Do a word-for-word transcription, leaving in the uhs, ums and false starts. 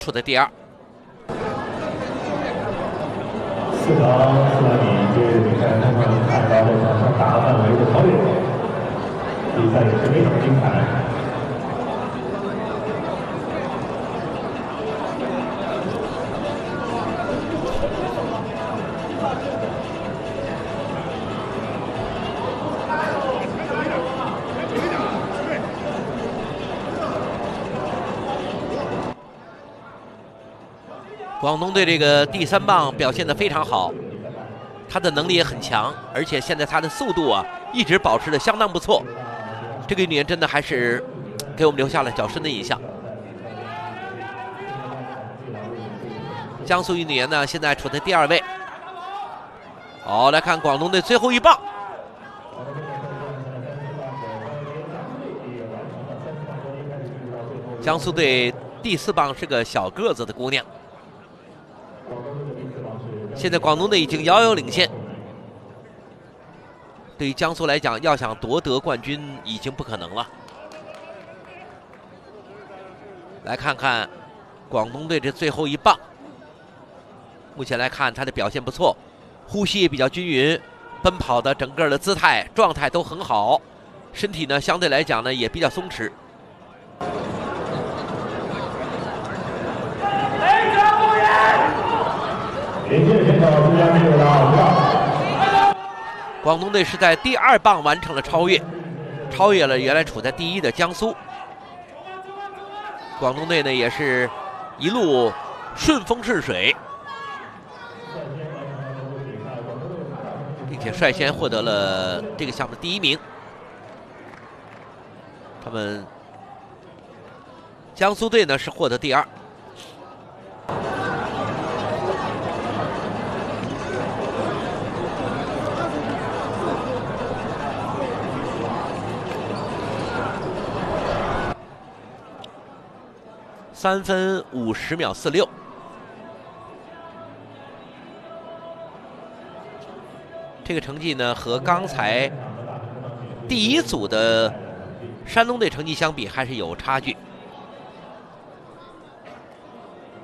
处的第二。 四条四百米这个比赛，他们看到了场上大范围的超越，比赛也是非常精彩。 广东队这个第三棒表现得非常好，他的能力也很强，而且现在他的速度啊一直保持得相当不错。这个运动员真的还是给我们留下了较深的印象。江苏运动员呢现在处在第二位。好，来看广东队最后一棒。江苏队第四棒是个小个子的姑娘。 现在广东队已经遥遥领先，对于江苏来讲，要想夺得冠军已经不可能了。来看看广东队这最后一棒，目前来看他的表现不错，呼吸也比较均匀，奔跑的整个的姿态状态都很好，身体呢相对来讲呢也比较松弛。 广东队是在第二棒完成了超越，超越了原来处在第一的江苏。广东队呢也是一路顺风顺水，并且率先获得了这个项目的第一名。他们江苏队呢是获得第二。 三分五十秒四六，这个成绩呢和刚才第一组的山东队成绩相比还是有差距。